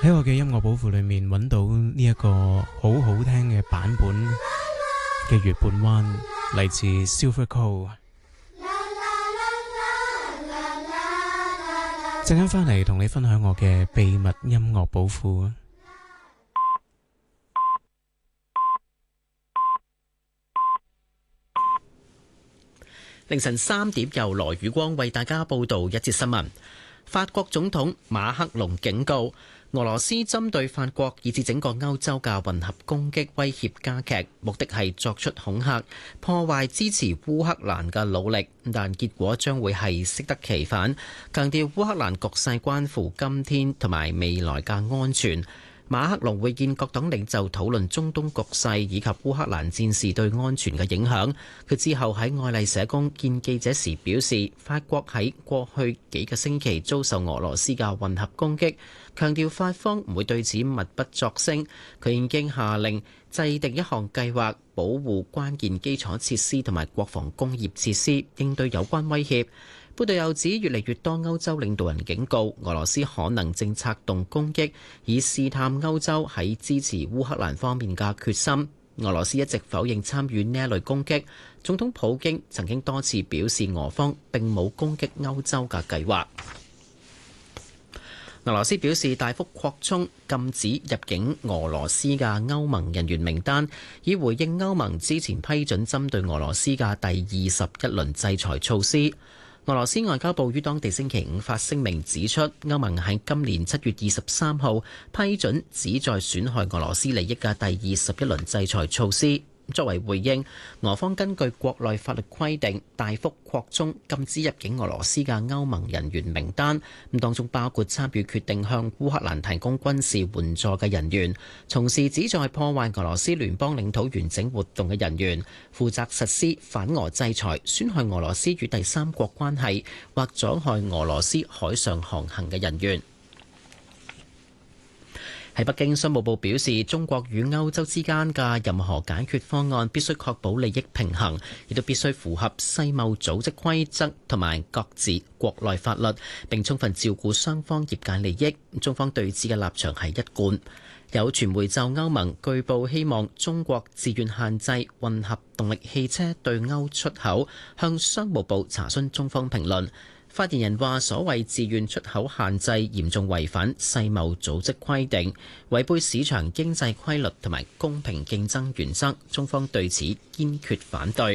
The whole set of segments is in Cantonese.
喺我嘅音樂寶庫裏面揾到呢一個好好聽嘅版本嘅月半彎，嚟自 Silver Cole。陣間翻嚟同你分享我嘅秘密音樂寶庫啊！ 凌晨3點，由羅宇光為大家報道一節新聞。法國總統馬克龍警告，俄羅斯針對法國以至整個歐洲嘅混合攻擊威脅加劇，目的係作出恐嚇，破壞支持烏克蘭嘅努力，但結果將會係適得其反。強調烏克蘭局勢關乎今天同埋未來嘅安全。馬克龍會見各黨領袖討論中東局勢以及烏克蘭戰事對安全嘅影響。佢之後喺愛麗舍宮見記者時表示，法國喺過去幾個星期遭受俄羅斯嘅混合攻擊，強調法方唔會對此默不作聲。佢已經下令制定一項計劃，保護關鍵基礎設施同埋國防工業設施，應對有關威脅。報道又指，越嚟越多歐洲領導人警告俄羅斯可能正策動攻擊，以試探歐洲喺支持烏克蘭方面嘅決心。俄羅斯一直否認參與呢一類攻擊。總統普京曾經多次表示，俄方並冇攻擊歐洲嘅計劃。俄羅斯表示大幅擴充禁止入境俄羅斯嘅歐盟人員名單，以回應歐盟之前批准針對俄羅斯嘅第21輪制裁措施。俄羅斯外交部於當地星期五發聲明指出，歐盟喺今年7月23號批准旨在損害俄羅斯利益嘅第21輪制裁措施。作為回應，俄方根據國內法律規定，大幅擴充禁止入境俄羅斯嘅歐盟人員名單，當中包括參與決定向烏克蘭提供軍事援助嘅人員，從事旨在破壞俄羅斯聯邦領土完整活動嘅人員，負責實施反俄制裁、損害俄羅斯與第三國關係或阻害俄羅斯海上航行嘅人員。喺北京，商務部表示，中國與歐洲之間嘅任何解決方案必須確保利益平衡，亦都必須符合世貿組織規則同埋各自國內法律，並充分照顧雙方業界利益。中方對此嘅立場係一貫。有傳媒就歐盟據報希望中國自願限制混合動力汽車對歐出口，向商務部查詢中方評論。發言人話：所謂自願出口限制嚴重違反世貿組織規定，違背市場經濟規律同埋公平競爭原則，中方對此堅決反對。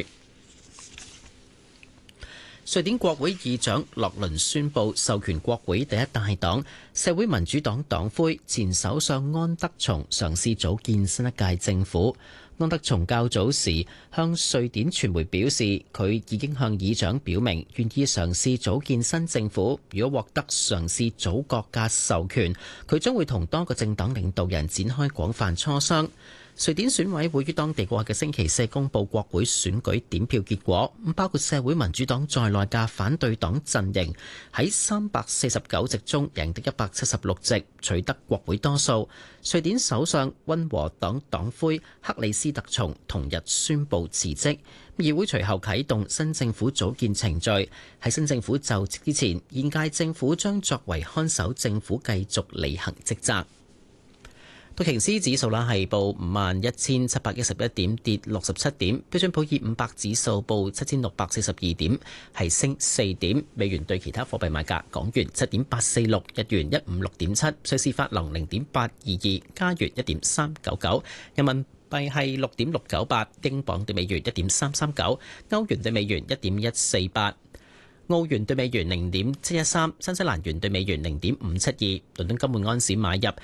瑞典國會議長洛倫宣布授權國會第一大黨社會民主黨黨魁前首相安德松嘗試組建新一屆政府。安德松較早時向瑞典傳媒表示，佢已經向議長表明願意嘗試組建新政府。如果獲得嘗試組閣嘅授權，佢將會同多個政黨領導人展開廣泛磋商。瑞典選委會於當地過去嘅星期四公佈國會選舉點票結果，包括社會民主黨在內嘅反對黨陣營喺349席中贏得176席，取得國會多數。瑞典首相溫和黨黨魁克里斯特松同日宣布辭職，議會隨後啟動新政府組建程序。喺新政府就職之前，現屆政府將作為看守政府繼續履行職責。道瓊斯指數係報51,711點，跌67點。標準普爾500指數報7,642點，係升4點。美元對其他貨幣賣價：港元7.846，日元156.7，瑞士法郎0.822，加元1.399，人民幣係6.698，英鎊對美元1.339，歐元對美元1.148。澳元對美元0.713，新西蘭元對美元0.572，倫敦金每安士買入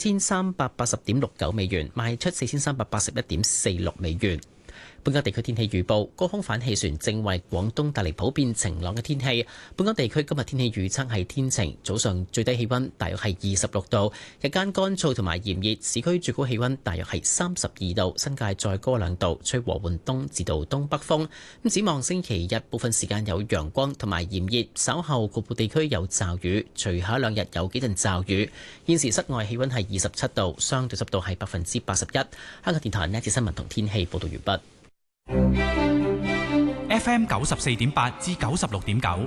4380.69美元，賣出4381.46美元。本港地區天氣預報，高空反氣旋正為廣東帶嚟普遍晴朗嘅天氣。本港地區今日天氣預測係天晴，早上最低氣溫大約係26度，日間乾燥同埋炎熱，市區最高氣溫大約係32度，新界再高2度，吹和緩東至到東北風。咁展望星期日部分時間有陽光同埋炎熱，稍後局部地區有驟雨，隨後2日有幾陣驟雨。現時室外氣溫係27度，相對濕度係81%。香港電台呢一節新聞同天氣報道完畢。 FM 94.8至96.9，